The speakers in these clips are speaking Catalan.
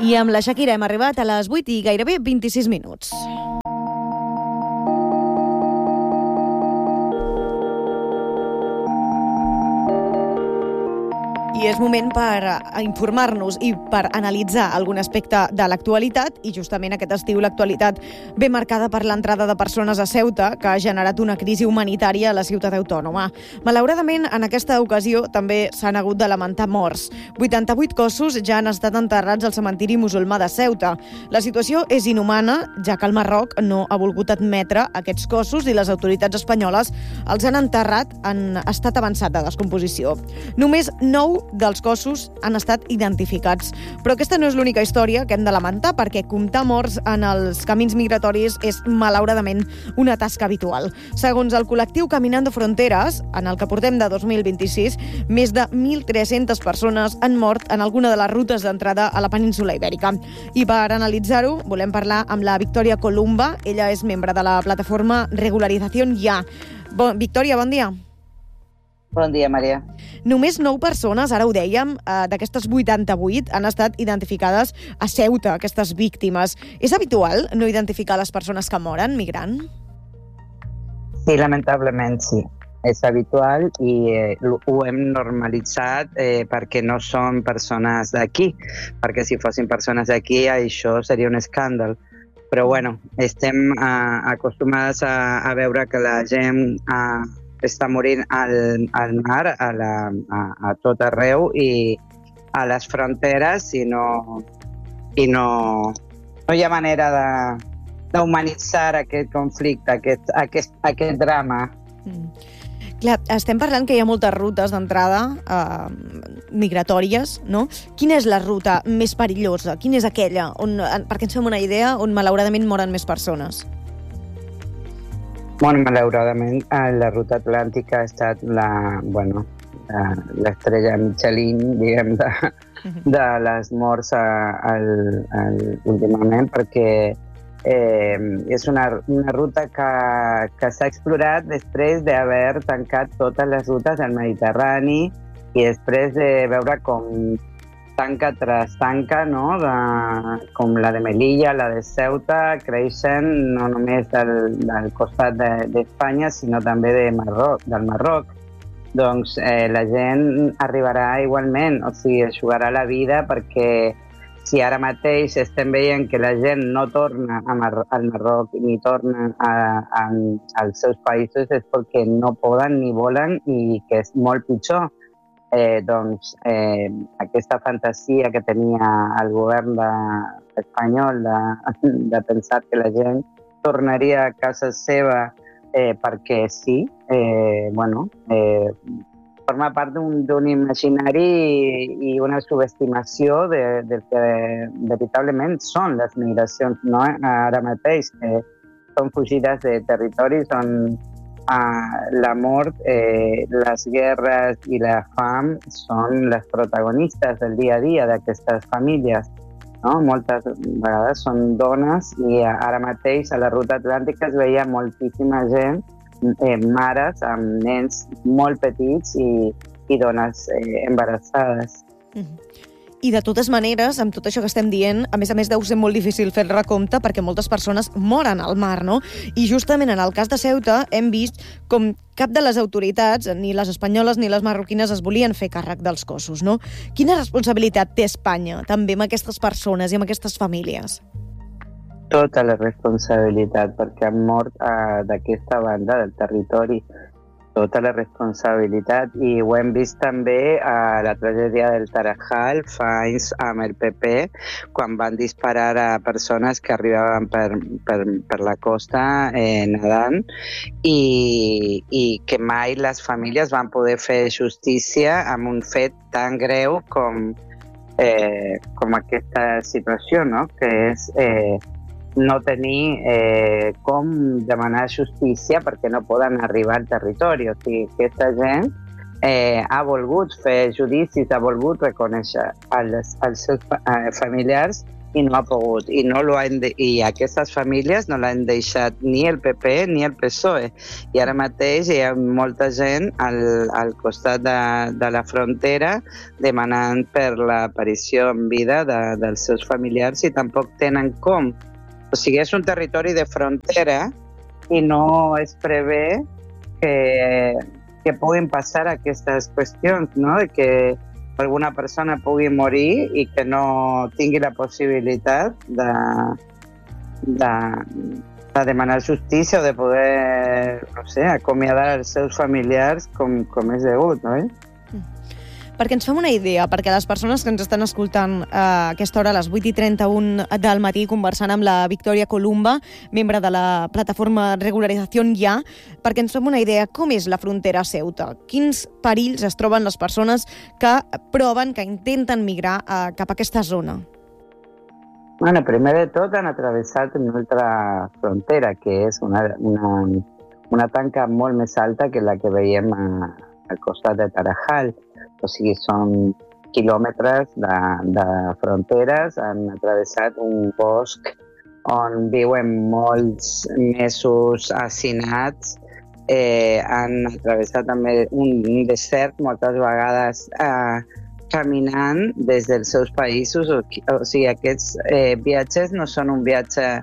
I amb la Shakira hem arribat a les 8 i gairebé 26 minuts. I és moment per informar-nos i per analitzar algun aspecte de l'actualitat, i justament aquest estiu l'actualitat ve marcada per l'entrada de persones a Ceuta, que ha generat una crisi humanitària a la ciutat autònoma. Malauradament, en aquesta ocasió també s'han hagut de lamentar morts. 88 cossos ja han estat enterrats al cementiri musulmà de Ceuta. La situació és inhumana, ja que el Marroc no ha volgut admetre aquests cossos i les autoritats espanyoles els han enterrat en estat avançat de descomposició. Només 9 dels cossos han estat identificats. Però aquesta no és l'única història que hem de lamentar, perquè comptar morts en els camins migratoris és, malauradament, una tasca habitual. Segons el col·lectiu Caminando Fronteras, en el que portem de 2026, més de 1.300 persones han mort en alguna de les rutes d'entrada a la península Ibèrica. I per analitzar-ho, volem parlar amb la Victòria Columba. Ella és membre de la plataforma Regularización Ya. Victòria, bon dia. Bon dia, Maria. Només 9 persones, ara ho dèiem, d'aquestes 88 han estat identificades a Ceuta, aquestes víctimes. És habitual no identificar les persones que moren migrant? Sí, lamentablement sí. És habitual i ho hem normalitzat perquè no són persones d'aquí, perquè si fossin persones d'aquí això seria un escàndol. Però bueno, estem acostumades a veure que la gent està morint al mar, a tot arreu i a les fronteres, i no hi ha manera d'humanitzar aquest conflicte, aquest drama. Clar, estem parlant que hi ha moltes rutes d'entrada migratòries, no? Quina és la ruta més perillosa? Quina és aquella, perquè ens fem una idea, on malauradament moren més persones? Bueno, malauradament, la ruta atlàntica ha estat l'estrella Michelin, diguem, de les morts últimament, perquè és una ruta que s'ha explorat després d'haver tancat totes les rutes del Mediterrani i després de veure com tanca tras tanca, no? Com la de Melilla, la de Ceuta, creixen no només del costat d'Espanya, sinó també del Marroc. Doncs la gent arribarà igualment, o sigui, es jugarà la vida, perquè si ara mateix estem veient que la gent no torna al Marroc ni torna als seus països, és perquè no poden ni volen, i que és molt pitjor. Doncs aquesta fantasia que tenia el govern espanyol de pensar que la gent tornaria a casa seva perquè sí, forma part d'un imaginari i una subestimació del que veritablement són les migracions, no? Ara mateix, que són fugides de territoris on la mort, les guerres i la fam són les protagonistes del dia a dia d'aquestes famílies, no? Moltes vegades són dones, i ara mateix a la ruta atlàntica es veia moltíssima gent, mares amb nens molt petits i dones embarassades. I de totes maneres, amb tot això que estem dient, a més deu ser molt difícil fer el recompte, perquè moltes persones moren al mar, no? I justament en el cas de Ceuta hem vist com cap de les autoritats, ni les espanyoles ni les marroquines, es volien fer càrrec dels cossos, no? Quina responsabilitat té Espanya també amb aquestes persones i amb aquestes famílies? Tota la responsabilitat, perquè han mort d'aquesta banda del territori. Tota la responsabilitat, i ho hem vist també a la tragèdia del Tarajal fa anys amb el PP, quan van disparar a persones que arribaven per la costa nedant, i que mai les famílies van poder fer justícia amb un fet tan greu com aquesta situació, no? Que és no tenir com demanar justícia perquè no poden arribar al territori. O sigui, aquesta gent ha volgut fer judicis, ha volgut reconèixer als seus familiars i no ha pogut. I aquestes famílies no l'han deixat ni el PP ni el PSOE. I ara mateix hi ha molta gent al costat de la frontera demanant per l'aparició en vida dels seus familiars i tampoc tenen com. O sigui, és un territori de frontera i no es prevé que puguin passar aquestes qüestions, no? Que alguna persona pugui morir i que no tingui la possibilitat de demanar justícia o de poder, no sé, acomiadar els seus familiars com és degut, no? Perquè ens fem una idea, perquè les persones que ens estan escoltant a aquesta hora, a les 8:31 del matí, conversant amb la Victòria Columba, membre de la plataforma Regularización Ya, perquè ens fem una idea, com és la frontera a Ceuta? Quins perills es troben les persones que proven, que intenten migrar cap a aquesta zona? Bueno, primer de tot han travessat una altra frontera, que és una tanca molt més alta que la que veiem al costat de Tarajal. O sigui, són quilòmetres de fronteres, han travessat un bosc on viuen molts mesos hacinats, han travessat també un desert moltes vegades caminant des dels seus països. O sigui, aquests viatges no són un viatge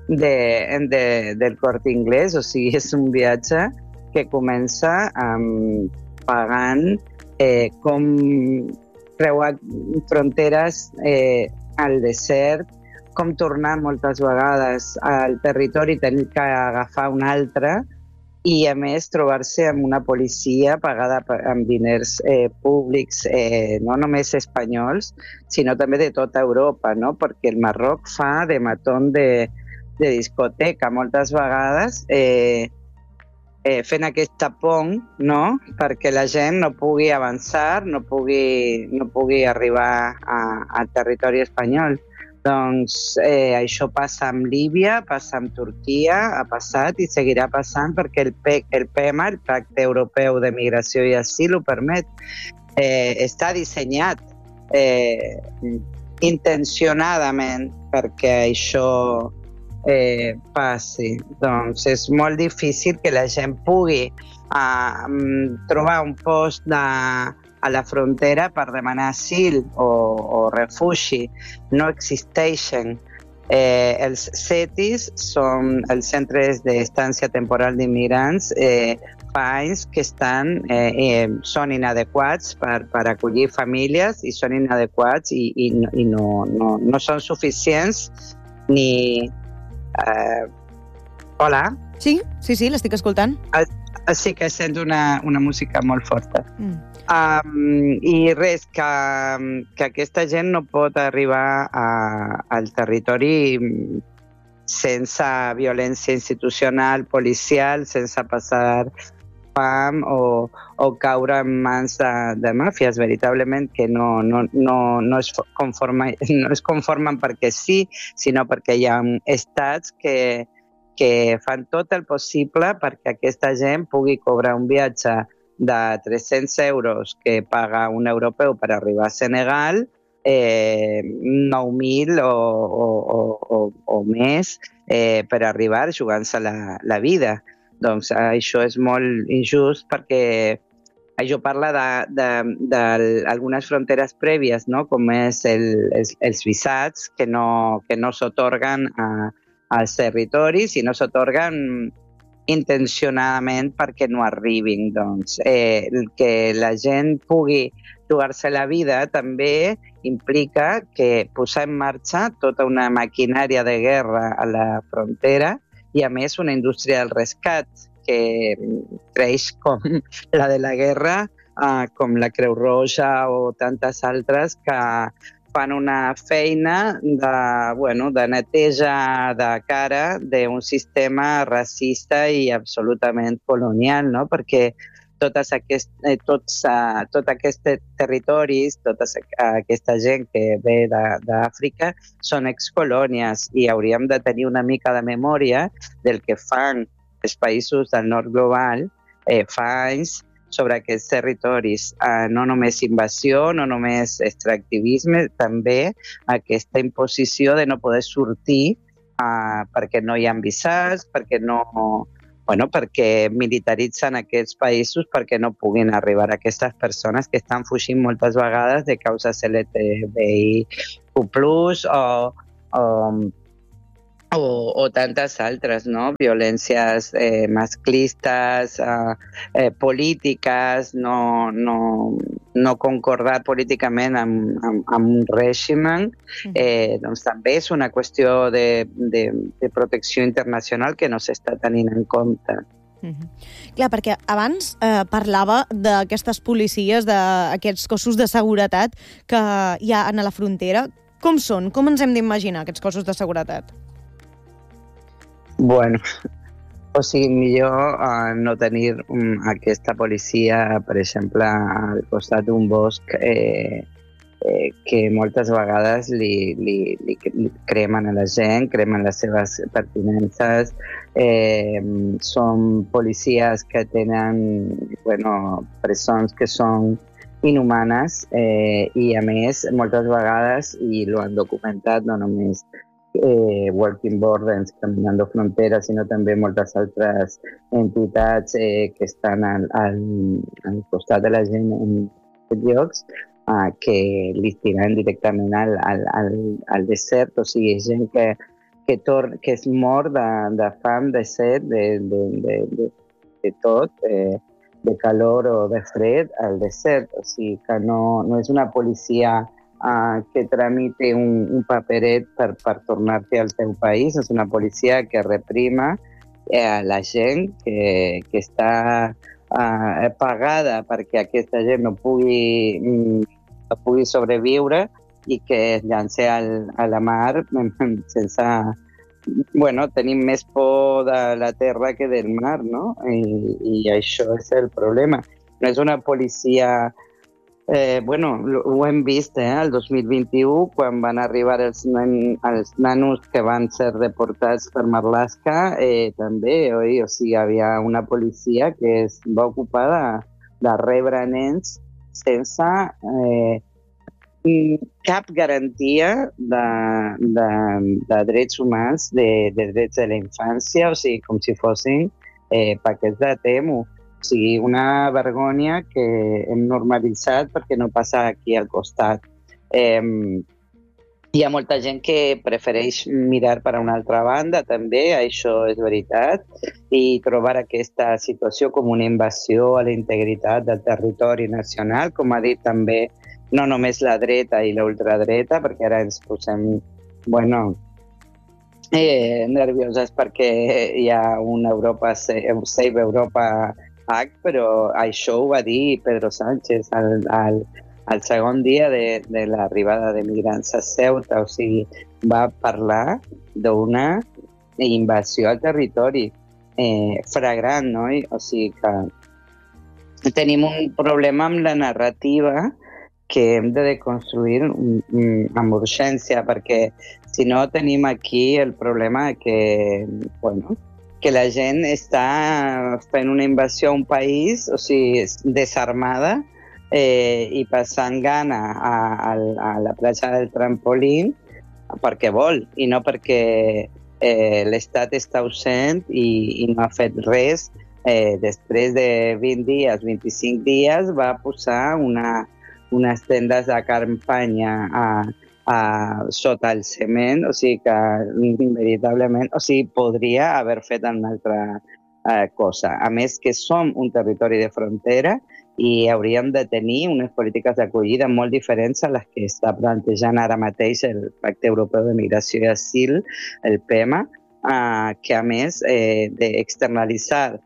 del Corte Inglés, o sigui, és un viatge que comença pagant com creuar fronteres al desert, com tornar moltes vegades al territori i tenir que agafar un altre i, a més, trobar-se amb una policia pagada amb diners públics, no només espanyols, sinó també de tota Europa, no? Perquè el Marroc fa de matón de discoteca moltes vegades, fent aquesta pont, no? Perquè la gent no pugui avançar, no pugui arribar al territori espanyol. Doncs això passa amb Líbia, passa amb Turquia, ha passat i seguirà passant perquè el PEMA, el Pacte Europeu de Migració i Asil, ho permet. Està dissenyat intencionadament perquè això passi. Doncs és molt difícil que la gent pugui trobar un post a la frontera per demanar asil o refugi. No existeixen. Els CETIs són els centres d'estància temporal d'immigrants, fa anys que són inadequats per acollir famílies i són inadequats i no són suficients ni... Hola? Sí, l'estic escoltant. Sí que sento una música molt forta. I res, que aquesta gent no pot arribar al territori sense violència institucional, policial, sense passar fam o caure en mans de màfies, veritablement, que no es conformen perquè sí, sinó perquè hi ha estats que fan tot el possible perquè aquesta gent pugui cobrar un viatge de 300 euros que paga un europeu per arribar a Senegal, 9.000 o més per arribar jugant-se la vida. Doncs això és molt injust perquè això parla d'algunes fronteres prèvies, no? Com és els visats que no s'atorguen als territoris i no s'atorguen intencionadament perquè no arribin. Doncs que la gent pugui jugar-se la vida també implica que posar en marxa tota una maquinària de guerra a la frontera i, a més, una indústria del rescat que creix com la de la guerra, com la Creu Roja o tantes altres que fan una feina de neteja de cara d'un sistema racista i absolutament colonial, no? Perquè tots aquests territoris, tota aquesta gent que ve d'Àfrica són excolònies i hauríem de tenir una mica de memòria del que fan els països del nord global fa anys sobre aquests territoris. No només invasió, no només extractivisme, també aquesta imposició de no poder sortir perquè no hi ha visats, perquè militaritzen aquests països perquè no puguin arribar a aquestes persones que estan fugint moltes vegades de causes LGTBIQ+, o tantes altres, no? Violències masclistes, polítiques, no concordar políticament amb un règim, doncs també és una qüestió de protecció internacional que no s'està tenint en compte. Clar, perquè abans parlava d'aquestes policies, d'aquests cossos de seguretat que hi ha a la frontera. Com són? Com ens hem d'imaginar aquests cossos de seguretat? Bueno, o sigui, millor no tenir aquesta policia, per exemple, al costat d'un bosc que moltes vegades li cremen a la gent, cremen les seves pertinences. Són policies que tenen presons que són inhumanes i, a més, moltes vegades, i ho han documentat no només Working Borders, Caminando Fronteras, sinó també moltes altres entitats que estan al costat de la gent en aquests llocs, que li tiren directament al desert. O sigui, gent que es mor de fam, de set, de tot, de calor o de fred al desert. O sigui que no és una policia que tramite un paperet per tornar-te al teu país. És una policia que reprima a la gent que està pagada perquè aquesta gent no pugui sobreviure i que es llança a la mar sense... tenim més por de la terra que del mar, no? I això és el problema. No és una policia... ho hem vist el 2021 quan van arribar els nanos que van ser deportats per Marlaska, també, oi? O sigui, hi havia una policia que es va ocupar de rebre nens sense cap garantia de drets humans, de drets de la infància, o sigui, com si fossin paquets de Temu. O sigui, una vergonya que hem normalitzat perquè no passa aquí al costat. Hi ha molta gent que prefereix mirar per a una altra banda, també, això és veritat, i trobar aquesta situació com una invasió a la integritat del territori nacional, com ha dit també no només la dreta i la ultradreta, perquè ara ens posem, nervioses perquè hi ha una Europa, Save Europa Act, però això ho va dir Pedro Sánchez al segon dia de l'arribada de migrants a Ceuta. O sigui, va parlar d'una invasió al territori flagrant, no? O sigui que tenim un problema amb la narrativa que hem de deconstruir amb urgència, perquè si no tenim aquí el problema que la gent està fent una invasió a un país, o sigui, desarmada, i passant gana a la platja del trampolín perquè vol, i no perquè l'Estat està ausent i no ha fet res. Després de 20 dies, 25 dies, va posar unes tendes de campanya sota el cement, o sigui que veritablement, o sigui, podria haver fet una altra cosa. A més que som un territori de frontera i hauríem de tenir unes polítiques d'acollida molt diferents a les que està plantejant ara mateix el Pacte Europeu de Migració i Asil, el PEMA, que a més d'externalitzar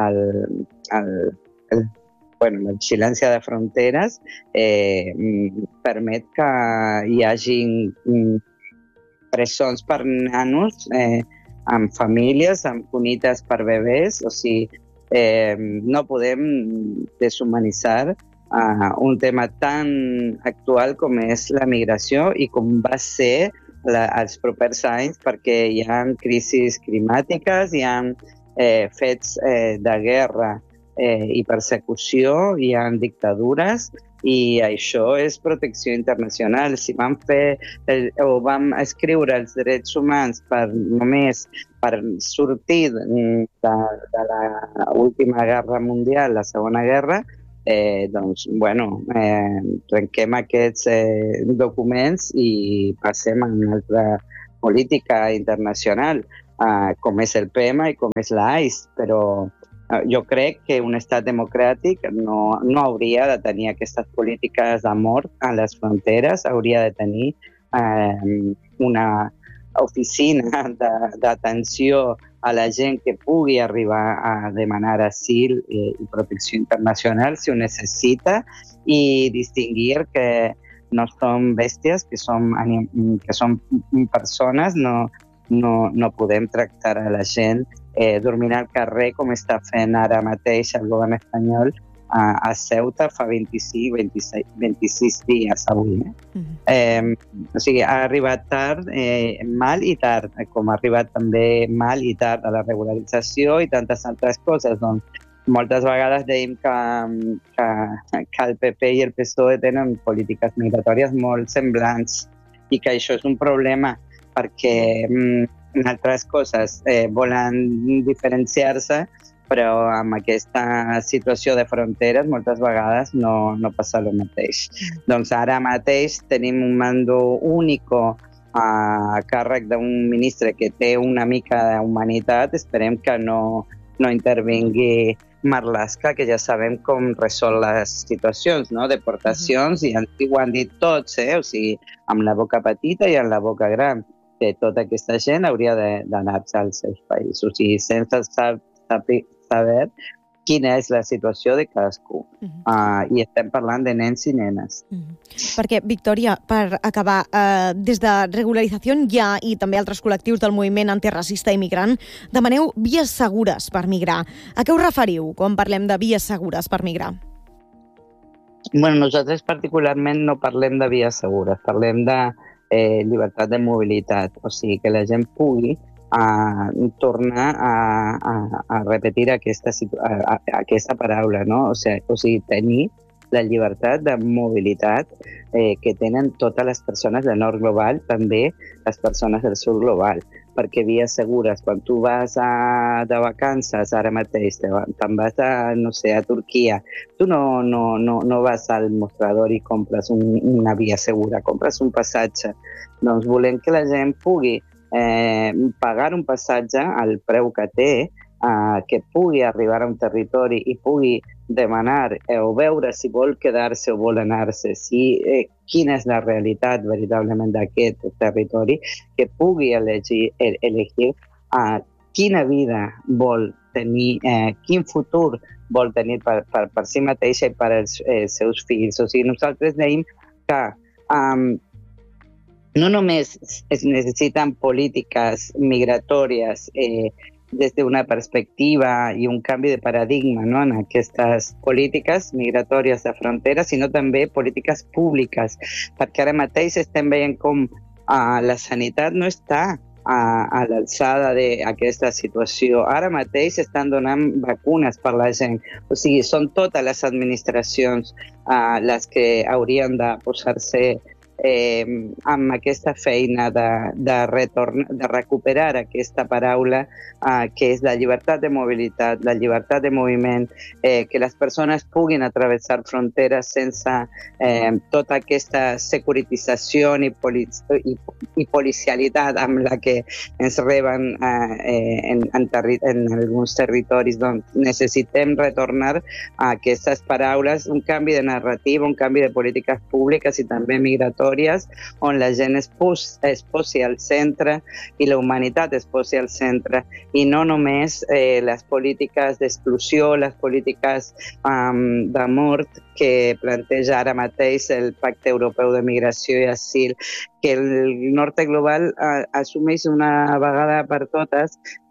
la vigilància de fronteres permet que hi hagi presons per nanos amb famílies, amb cunites per bebès. O sigui, no podem deshumanitzar un tema tan actual com és la migració i com va ser els propers anys, perquè hi ha crisis climàtiques, hi ha fets de guerra i persecució, hi ha dictadures, i això és protecció internacional. Si vam escriure els drets humans només per sortir de l'última guerra mundial, la Segona Guerra, doncs, trenquem aquests documents i passem a una altra política internacional, com és el PEMA i com és l'AIS, però jo crec que un estat democràtic no hauria de tenir aquestes polítiques d'amor a les fronteres, hauria de tenir una oficina d'atenció a la gent que pugui arribar a demanar asil i protecció internacional si ho necessita, i distingir que no som bèsties, que som persones, no podem tractar a la gent dormint al carrer com està fent ara mateix el govern espanyol a Ceuta fa 26 dies avui. O sigui, ha arribat tard, mal i tard, com ha arribat també mal i tard a la regularització i tantes altres coses. Doncs moltes vegades dèiem que el PP i el PSOE tenen polítiques migratòries molt semblants i que això és un problema perquè en altres coses volen diferenciar-se, però amb aquesta situació de fronteres moltes vegades no passa el mateix. Doncs ara mateix tenim un mando único a càrrec d'un ministre que té una mica d'humanitat. Esperem que no intervingui Marlaska, que ja sabem com resol les situacions, no? Deportacions, i ho han dit tots, o sigui, amb la boca petita i amb la boca gran, que tota aquesta gent hauria d'anar-se als seus països i sense saber quina és la situació de cadascú. I estem parlant de nens i nenes. Perquè, Victòria, per acabar, des de Regularització Ja i també altres col·lectius del moviment antiracista i migrant, demaneu vies segures per migrar. A què us referiu quan parlem de vies segures per migrar? Bueno, nosaltres particularment no parlem de vies segures, parlem de llibertat de mobilitat, o sigui, que la gent pugui tornar a repetir aquesta paraula, no? O sigui, tenir la llibertat de mobilitat que tenen totes les persones del nord global, també les persones del sud global, perquè vies segures, quan tu vas de vacances ara mateix, te'n vas a Turquia, tu no vas al mostrador i compres una via segura, compres un passatge. Doncs volem que la gent pugui pagar un passatge al preu que té, que pugui arribar a un territori i pugui demanar o veure si vol quedar-se o vol anar-se, quina és la realitat veritablement d'aquest territori, que pugui elegir quina vida vol tenir, quin futur vol tenir per si mateixa i per als seus fills. O sigui, nosaltres dèiem que no només es necessiten polítiques migratòries des d'una perspectiva i un canvi de paradigma, no, en aquestes polítiques migratòries de frontera, sinó també polítiques públiques, perquè ara mateix estem veient com la sanitat no està a l'alçada d'aquesta situació. Ara mateix estan donant vacunes per la gent. O sigui, són totes les administracions les que haurien de posar-se amb aquesta feina de recuperar aquesta paraula que és la llibertat de mobilitat, la llibertat de moviment, que les persones puguin atravessar fronteres sense tota aquesta securitització i policialitat amb la que ens reben en alguns territoris. Doncs necessitem retornar a aquestes paraules, un canvi de narrativa, un canvi de polítiques públiques i també migratòries, on la gent es posi al centre i la humanitat es posi al centre, i no només les polítiques d'exclusió, les polítiques de mort que planteja ara mateix el Pacte Europeu de Migració i Asil, que el nord global assumeix una vegada per totes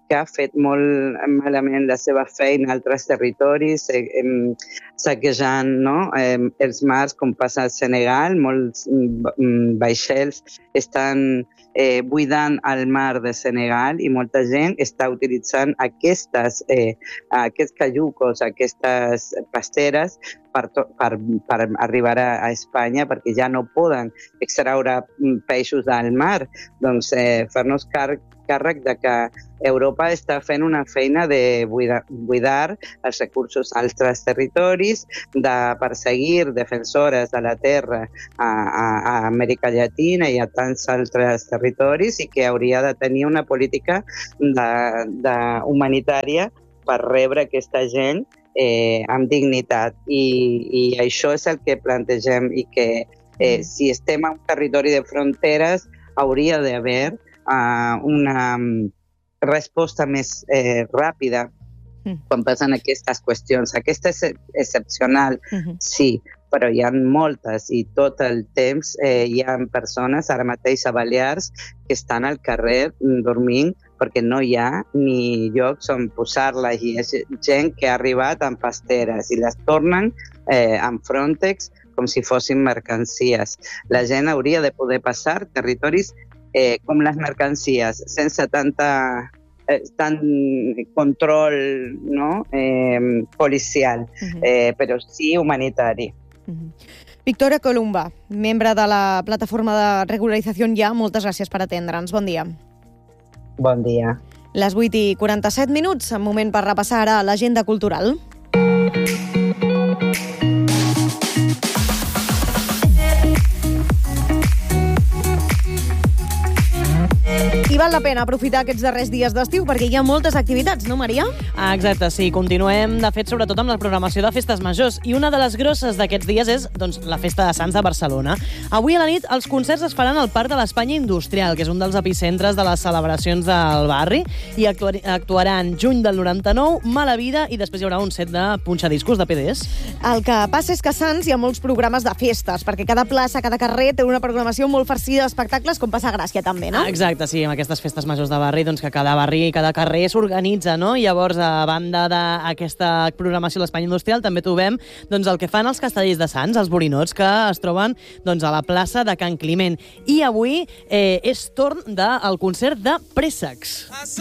que ha fet molt malament la seva feina a altres territoris, saquejant els mars, com passa al Senegal. Molts vaixells estan buidant el mar de Senegal i molta gent està utilitzant aquests cayucos, aquestes pasteres, per arribar a Espanya, perquè ja no poden extraure peixos del mar. Doncs fer-nos càrrec de que Europa està fent una feina de buidar els recursos d'altres territoris, de perseguir defensores de la terra a Amèrica Llatina i a tants altres territoris, i que hauria de tenir una política humanitària per rebre aquesta gent amb dignitat. I això és el que plantegem, i que si estem en un territori de fronteres hauria d'haver una resposta més ràpida quan passen aquestes qüestions. Aquesta és excepcional, sí, però hi ha moltes, i tot el temps hi ha persones, ara mateix a Balears, que estan al carrer dormint perquè no hi ha ni llocs on posar-les, i és gent que ha arribat amb pasteres i les tornen amb Frontex com si fossin mercancies. La gent hauria de poder passar territoris com les mercancies, sense tant control policial, però sí humanitari. Victoria Columba, membre de la plataforma de Regularització Ja, moltes gràcies per atendre'ns. Bon dia. Bon dia. Les 8:47, moment per repassar ara l'agenda cultural. I val la pena aprofitar aquests darrers dies d'estiu perquè hi ha moltes activitats, no, Maria? Exacte, sí. Continuem, de fet, sobretot amb la programació de festes majors. I una de les grosses d'aquests dies és la Festa de Sants de Barcelona. Avui a la nit els concerts es faran al Parc de l'Espanya Industrial, que és un dels epicentres de les celebracions del barri, i actuaran Juny del 99, Mala Vida, i després hi haurà un set de punxadiscos de PDs. El que passa és que a Sants hi ha molts programes de festes, perquè cada plaça, cada carrer té una programació molt farcida d'espectacles, com passa a Gràcia també, no? Exacte, sí, amb aquestes festes majors de barri, doncs que cada barri i cada carrer s'organitza, no? I llavors, a banda d'aquesta programació a l'Espanya Industrial, també trobem el que fan els castellers de Sants, els borinots, que es troben a la plaça de Can Climent. I avui és torn del concert de Préssecs.